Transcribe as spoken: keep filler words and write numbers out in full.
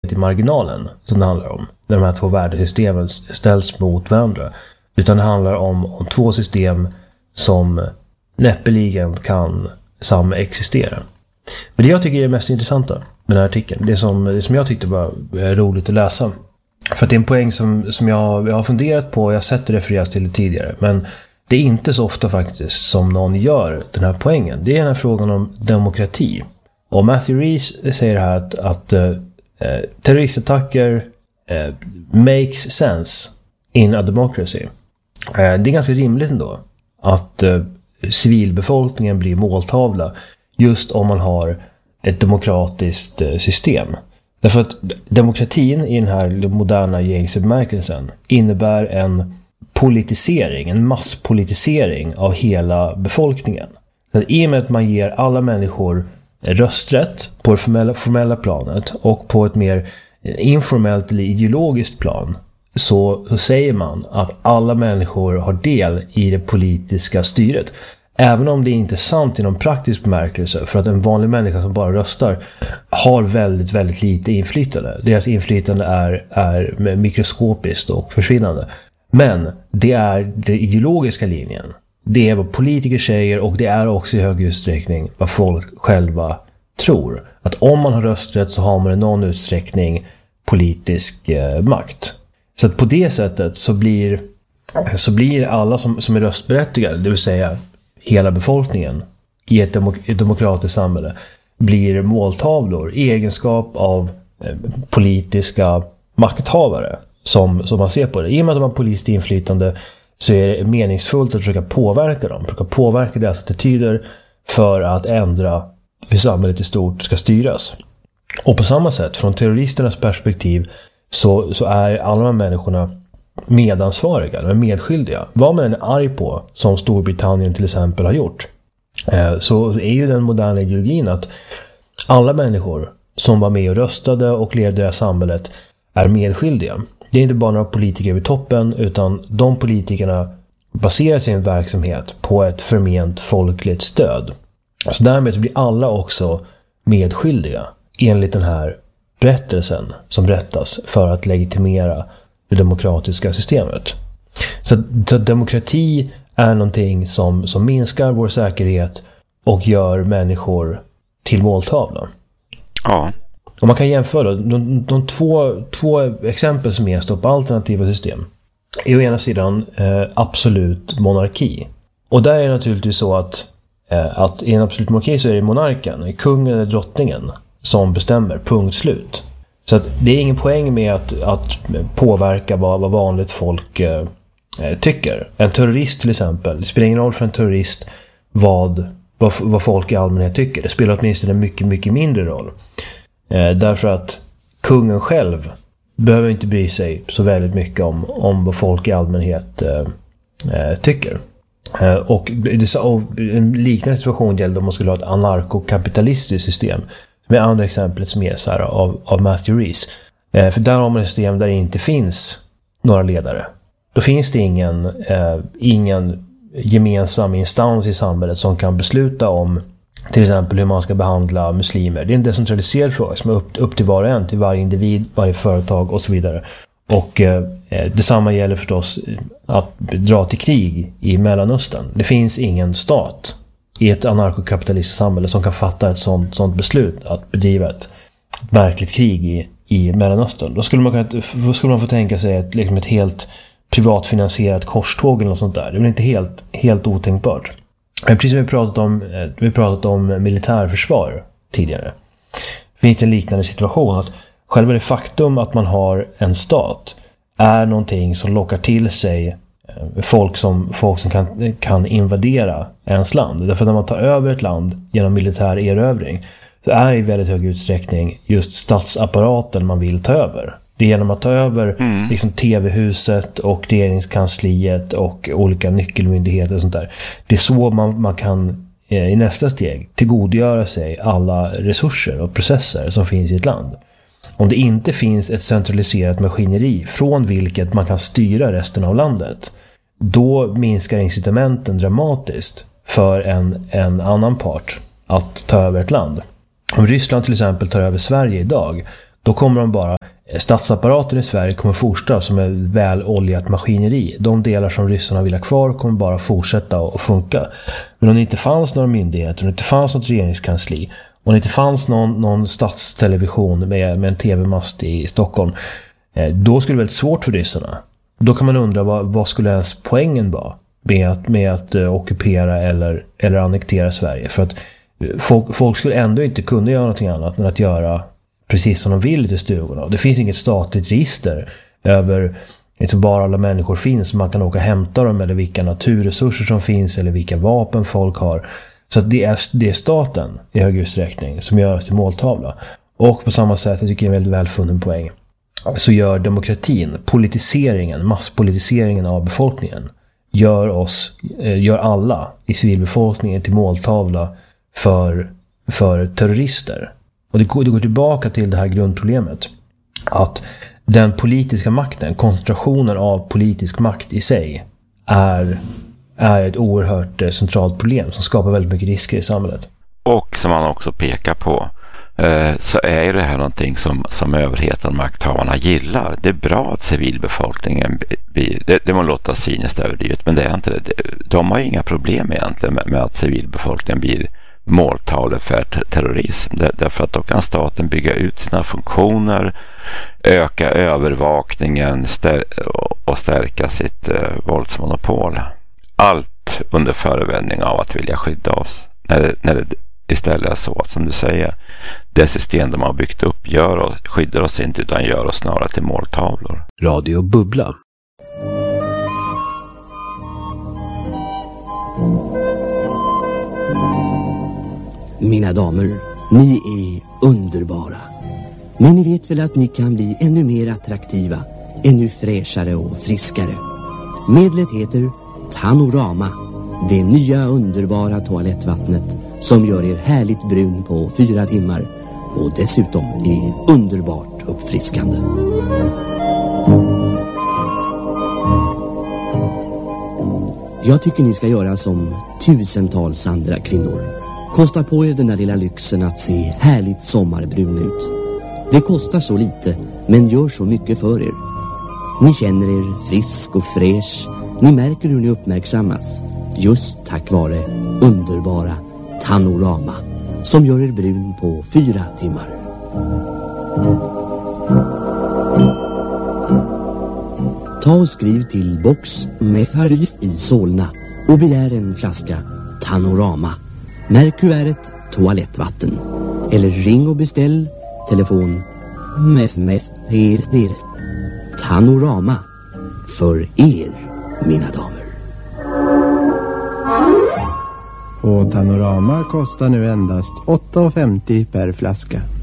i marginalen som det handlar om. Där de här två värdesystemen ställs mot varandra. Utan det handlar om, om två system som näppeligen kan samexistera. Men det jag tycker är det mest intressanta med den här artikeln, det som, det som jag tyckte var roligt att läsa. För att det är en poäng som, som jag, jag har funderat på och jag har sett det refereras till det tidigare. Men det är inte så ofta faktiskt som någon gör den här poängen. Det är den här frågan om demokrati. Och Matthew Rees säger här att, att eh, terroristattacker eh, makes sense in a democracy. Eh, det är ganska rimligt ändå att eh, civilbefolkningen blir måltavla just om man har ett demokratiskt eh, system. Därför att demokratin i den här moderna gängse-bemärkelsen innebär en politisering, en masspolitisering av hela befolkningen. Så att i och med att man ger alla människor rösträtt på det formella, formella planet och på ett mer informellt eller ideologiskt plan, så, så säger man att alla människor har del i det politiska styret. Även om det inte är sant i någon praktisk bemärkelse, för att en vanlig människa som bara röstar har väldigt, väldigt lite inflytande. Deras inflytande är, är mikroskopiskt och försvinnande. Men det är den ideologiska linjen. Det är vad politiker säger och det är också i hög utsträckning vad folk själva tror. Att om man har rösträtt så har man i någon utsträckning politisk eh, makt. Så att på det sättet så blir, så blir alla som, som är röstberättigade, det vill säga hela befolkningen i ett, demok- ett demokratiskt samhälle, blir måltavlor i egenskap av eh, politiska makthavare som, som man ser på det. I och med att de har politiskt inflytande så är det meningsfullt att försöka påverka dem. Försöka påverka deras attityder för att ändra hur samhället i stort ska styras. Och på samma sätt, från terroristernas perspektiv, så, så är alla de här människorna medansvariga, de är medskyldiga. Vad man än är arg på, som Storbritannien till exempel har gjort, eh, så är ju den moderna ideologin att alla människor som var med och röstade och levde i det här samhället är medskyldiga. Det är inte bara några politiker vid toppen, utan de politikerna baserar sin verksamhet på ett förment folkligt stöd. Så därmed blir alla också medskyldiga enligt den här berättelsen som rättas för att legitimera det demokratiska systemet. Så, så demokrati är någonting som, som minskar vår säkerhet och gör människor till måltavla. Ja. Och man kan jämföra de, de två, två exempel som ges på alternativa system. I å ena sidan eh, absolut monarki. Och där är det naturligtvis så att, eh, att i en absolut monarki så är det monarken, kungen eller drottningen, som bestämmer, punkt slut. Så att det är ingen poäng med att, att påverka vad, vad vanligt folk eh, tycker. En terrorist till exempel, det spelar ingen roll för en terrorist vad, vad, vad folk i allmänhet tycker. Det spelar åtminstone en mycket, mycket mindre roll. Eh, därför att kungen själv behöver inte bry sig så väldigt mycket om, om vad folk i allmänhet eh, eh, tycker. Eh, och, och en liknande situation gäller om man skulle ha ett anarkokapitalistiskt system. Med andra exemplet som ges här av, av Matthew Rees. Eh, för där har man ett system där det inte finns några ledare. Då finns det ingen, eh, ingen gemensam instans i samhället som kan besluta om till exempel hur man ska behandla muslimer. Det är en decentraliserad fråga som är upp, upp till var och en, till varje individ, varje företag och så vidare. Och eh, detsamma gäller förstås att dra till krig i Mellanöstern. Det finns ingen stat i ett anarkokapitalistiskt samhälle som kan fatta ett sånt, sånt beslut att bedriva ett märkligt krig i, i Mellanöstern. Då skulle man, kunna, då skulle man få tänka sig ett, liksom ett helt privatfinansierat korståg eller något sånt där. Det är inte helt, helt otänkbart. Men precis som vi pratat om, vi pratat om militärförsvar tidigare. Finns det en liknande situation att själva det faktum att man har en stat är någonting som lockar till sig folk som, folk som kan, kan invadera ens land. Därför att när man tar över ett land genom militär erövring så är det i väldigt hög utsträckning just statsapparaten man vill ta över. Det är genom att ta över mm. liksom tv-huset och regeringskansliet och olika nyckelmyndigheter och sånt där. Det är så man, man kan eh, i nästa steg tillgodogöra sig alla resurser och processer som finns i ett land. Om det inte finns ett centraliserat maskineri från vilket man kan styra resten av landet, då minskar incitamenten dramatiskt för en, en annan part att ta över ett land. Om Ryssland till exempel tar över Sverige idag, Då kommer de bara, statsapparaten i Sverige kommer fortsätta som ett väl oljat maskineri. De delar som ryssarna vill ha kvar kommer bara fortsätta att funka. Men om det inte fanns några myndigheter, om det inte fanns något regeringskansli, om det inte fanns någon, någon statstelevision med, med en tv-mast i Stockholm, då skulle det vara väldigt svårt för ryssarna. Då kan man undra vad, vad skulle ens poängen vara med att, med att uh, ockupera eller, eller annektera Sverige. För att folk, folk skulle ändå inte kunna göra någonting annat än att göra precis som de vill till stugorna. Det finns inget statligt register över liksom bara alla människor finns. Man kan åka och hämta dem, eller vilka naturresurser som finns, eller vilka vapen folk har. Så att det, är, det är staten i hög utsträckning som gör oss till måltavla. Och på samma sätt, jag tycker det är en väldigt välfunnen poäng, så gör demokratin, politiseringen, masspolitiseringen av befolkningen, gör oss, gör alla i civilbefolkningen till måltavla för, för terrorister. Och det går, det går tillbaka till det här grundproblemet, att den politiska makten, koncentrationen av politisk makt i sig är, är ett oerhört centralt problem som skapar väldigt mycket risker i samhället. Och som man också pekar på, så är det här någonting som, som överheten och makthavarna gillar. Det är bra att civilbefolkningen blir, det, det må låta cyniskt överdrivet, men det är inte det. De har inga problem egentligen med, med att civilbefolkningen blir måltavlor för terrorism. Det, därför att då kan staten bygga ut sina funktioner, öka övervakningen stär, och stärka sitt eh, våldsmonopol. Allt under förevändning av att vilja skydda oss. När det, när det istället är så, som du säger, det system de har byggt upp gör oss, skyddar oss inte, utan gör oss snarare till måltavlor. Radio Bubbla. Mina damer, ni är underbara. Men ni vet väl att ni kan bli ännu mer attraktiva, ännu fräschare och friskare. Medlet heter Tanorama, det nya underbara toalettvattnet som gör er härligt brun på fyra timmar och dessutom är underbart uppfriskande. Jag tycker ni ska göra som tusentals andra kvinnor. Kosta på er den där lilla lyxen att se härligt sommarbrun ut. Det kostar så lite, men gör så mycket för er. Ni känner er frisk och fräsch. Ni märker hur ni uppmärksammas. Just tack vare underbara Tanorama, som gör er brun på fyra timmar. Ta och skriv till box Metharif i Solna och begär en flaska Tanorama. Märk kuvertet toalettvatten. Eller ring och beställ telefon mef mef er Tanorama för er, mina damer. Och Tanorama kostar nu endast åtta femtio per flaska.